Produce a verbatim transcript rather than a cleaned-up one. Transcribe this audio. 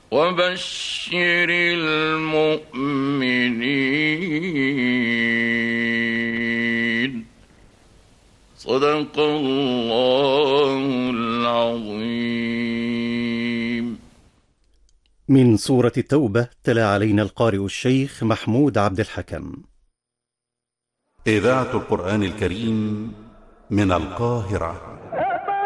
وبشر المؤمنين. صدق الله العظيم. من سورة التوبة تلا علينا القارئ الشيخ محمود عبد الحكم. إذاعة القرآن الكريم من القاهرة.